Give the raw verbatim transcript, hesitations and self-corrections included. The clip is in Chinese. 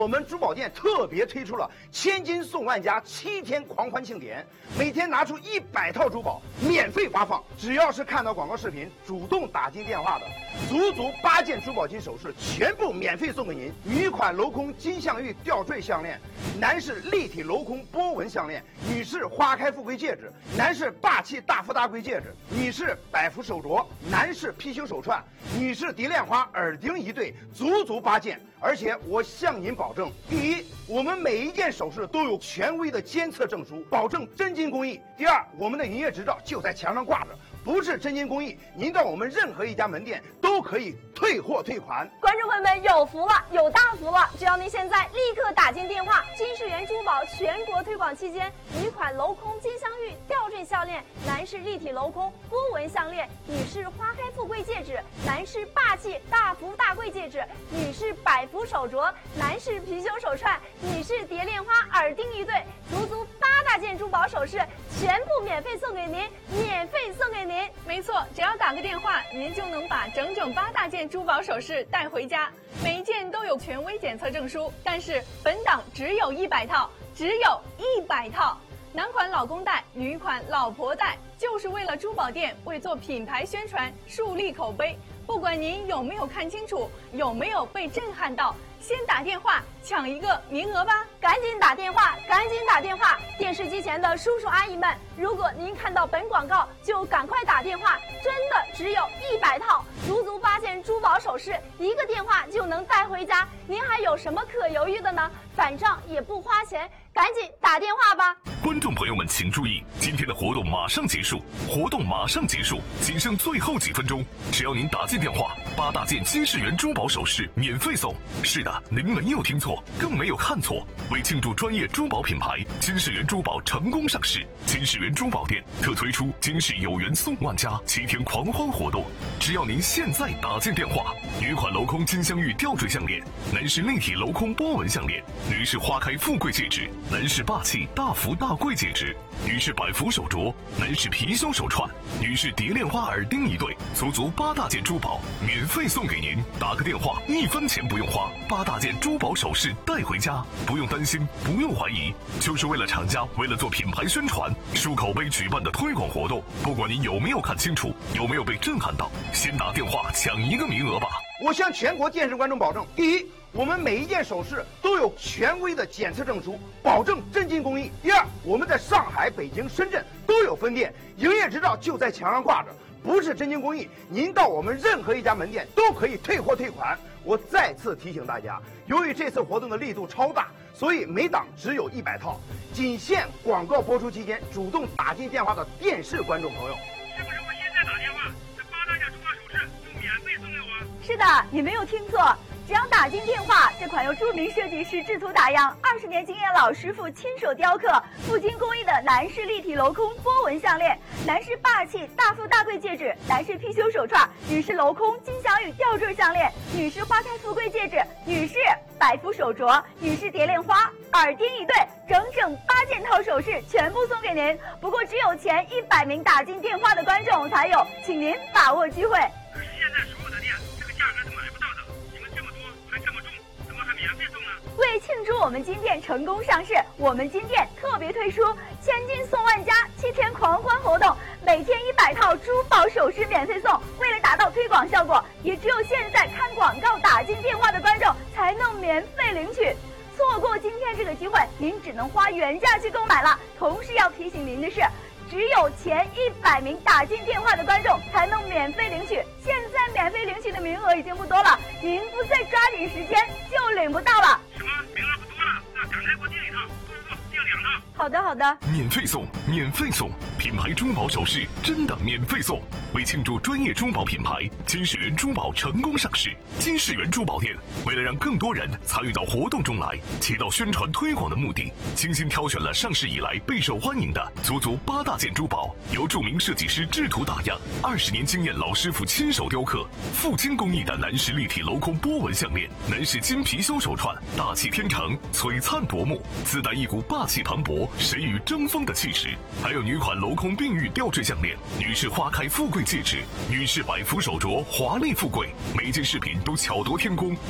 我们珠宝店特别推出了千金送万家七天狂欢庆典，每天拿出一百套珠宝免费发放，只要是看到广告视频主动打进电话的，足足八件珠宝金首饰全部免费送给您。女款镂空金镶玉吊坠项链，男士立体镂空波纹项链，女士花开富贵戒指，男士霸气大富大贵戒指，女士百福手镯，男士貔貅手串，女士蝶恋花耳钉一对，足足八件。而且我向您保证，第一，我们每一件首饰都有权威的监测证书，保证真金工艺；第二，我们的营业执照就在墙上挂着，不是真金工艺，您到我们任何一家门店都可以退货退款。 观众朋友们有福了，有大福了！只要您现在立刻打进电话，金世元珠宝全国推广期间，女款镂空金镶玉吊坠项链，男士立体镂空波纹项链，女士花开富贵戒指，男士霸气大福大贵戒指，女士百福手镯，男士貔貅手串，女士蝶恋花耳钉一对，足足八大件珠宝首饰全部免费送给您，免费送给您。 没错，只要打个电话，您就能把整整八大件珠宝首饰带回家，每一件都有权威检测证书。但是本档只有一百套，只有一百套。男款老公戴，女款老婆戴，就是为了珠宝店为做品牌宣传树立口碑。不管您有没有看清楚，有没有被震撼到，先打电话抢一个名额吧！ 赶紧打电话，赶紧打电话！电视机前的叔叔阿姨们，如果您看到本广告，就赶快打电话，真的只有一百套，足足八件珠宝首饰，一个电话就能带回家，您还有什么可犹豫的呢？反正也不花钱，赶紧打电话吧！ 观众朋友们请注意，今天的活动马上结束，活动马上结束，仅剩最后几分钟，只要您打进电话，八大件金世元珠宝首饰免费送。是的，您没有听错，更没有看错。为庆祝专业珠宝品牌金世元珠宝成功上市，金世元珠宝店特推出金世有缘送万家七天狂欢活动。只要您现在打进电话，女款镂空金镶玉吊坠项链，男士立体镂空波纹项链，女士花开富贵戒指，男士霸气大福大贵戒指，女士百福手镯，男士貔貅手串，女士蝶恋花耳钉一对，足足八大件珠宝免费送给您。打个电话，一分钱不用花，八大件珠宝首饰带回家，不用担心，不用怀疑，就是为了厂家为了做品牌宣传树口碑举办的推广活动。不管您有没有看清楚，有没有被震撼到，先打电话抢一个名额吧。 我向全国电视观众保证，第一，我们每一件首饰都有权威的检测证书，保证真金工艺；第二，我们在上海、北京、深圳都有分店，营业执照就在墙上挂着，不是真金工艺，您到我们任何一家门店都可以退货退款。我再次提醒大家，由于这次活动的力度超大，所以每档只有一百套，仅限广告播出期间主动打进电话的电视观众朋友。 是不是我现在打电话，这八大件珠宝首饰就免费送给我？ 是的，你没有听错。只要打进电话，这款由著名设计师制图打样、二十年经验老师傅亲手雕刻、富金工艺的男士立体镂空波纹项链，男士霸气大富大贵戒指，男士貔貅手串，女士镂空金镶玉吊坠项链，女士花开富贵戒指，女士百福手镯，女士蝶恋花耳钉一对，整整八件套首饰全部送给您。不过只有前一百名打进电话的观众才有，请您把握机会。 可是现在所有的店这个价格是买不到的，你们这么多还这么重，怎么还免费送呢？ 为庆祝我们金店成功上市，我们金店特别推出千金送万家七天狂欢活动，每天一百套珠宝首饰免费送。为了达到推广效果，也只有现在看广告打进电话的观众才能免费领取。错过今天这个机会，您只能花原价去购买了。同时要提醒您的是，只有前一百名打进电话的观众才能免费领取，现在免费领取的名额已经不多了，您不再抓紧时间就领不到了。 什么名额不多了？那赶快给我订一套，不不不，订两套。 好的好的， 免费送，免费送，品牌珠宝首饰真的免费送。为庆祝专业珠宝品牌金世元珠宝成功上市，金世元珠宝店为了让更多人参与到活动中来，起到宣传推广的目的，精心挑选了上市以来备受欢迎的足足八大件珠宝，由著名设计师制图打样，二十年经验老师傅亲手雕刻，富金工艺的男士立体镂空波纹项链，男士金貔貅手串，大气天成，璀璨夺目，自带一股霸气磅礴、谁与争锋的气势。还有女款镂空并玉吊坠项链，女士花开富贵戒指，女士百福手镯，华丽富贵，每件饰品都巧夺天工，